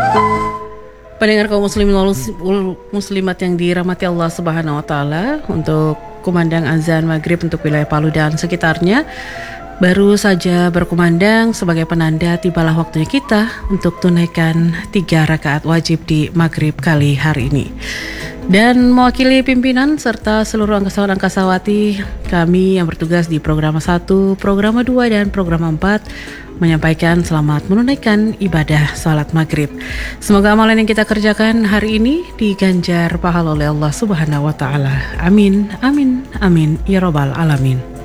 Pendengar kaum muslimin wal muslimat yang dirahmati Allah Subhanahu wa taala, untuk kumandang azan maghrib untuk wilayah Palu dan sekitarnya baru saja berkumandang sebagai penanda tibalah waktunya kita untuk tunaikan 3 rakaat wajib di maghrib kali hari ini. Dan mewakili pimpinan serta seluruh angkasawan-angkasawati kami yang bertugas di program 1, program 2, dan program 4 menyampaikan selamat menunaikan ibadah salat maghrib. Semoga amalan yang kita kerjakan hari ini diganjar pahala oleh Allah Subhanahu wa taala. Amin, amin, amin ya rabbal alamin.